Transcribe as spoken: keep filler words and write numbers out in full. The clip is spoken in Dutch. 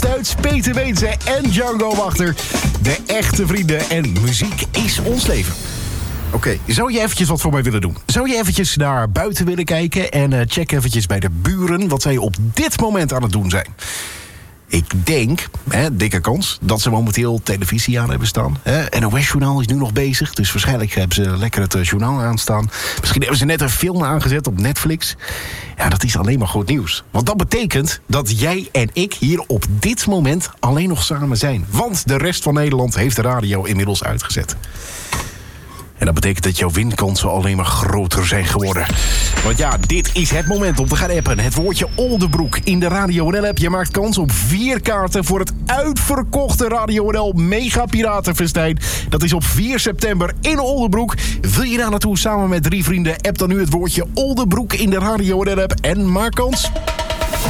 Duits, Peter Weense en Django Wachter. De echte vrienden en muziek is ons leven. Oké, okay, zou je eventjes wat voor mij willen doen? Zou je eventjes naar buiten willen kijken en uh, check eventjes bij de buren wat zij op dit moment aan het doen zijn? Ik denk, hè, dikke kans, dat ze momenteel televisie aan hebben staan. N O S-journaal is nu nog bezig, dus waarschijnlijk hebben ze lekker het uh, journaal aanstaan. Misschien hebben ze net een film aangezet op Netflix. Ja, dat is alleen maar goed nieuws. Want dat betekent dat jij en ik hier op dit moment alleen nog samen zijn. Want de rest van Nederland heeft de radio inmiddels uitgezet. En dat betekent dat jouw winkansen alleen maar groter zijn geworden. Want ja, dit is het moment om te gaan appen. Het woordje Oldebroek in de Radio N L-app. Je maakt kans op vier kaarten voor het uitverkochte Radio N L Mega Piratenfestijn. Dat is op vier september in Oldebroek. Wil je daar naartoe samen met drie vrienden? App dan nu het woordje Oldebroek in de Radio N L-app en maak kans.